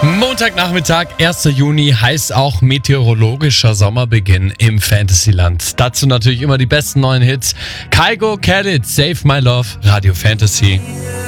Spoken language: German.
Montagnachmittag, 1. Juni, heißt auch meteorologischer Sommerbeginn im Fantasyland. Dazu natürlich immer die besten neuen Hits. Kygo, Khaled, Save My Love, Radio Fantasy.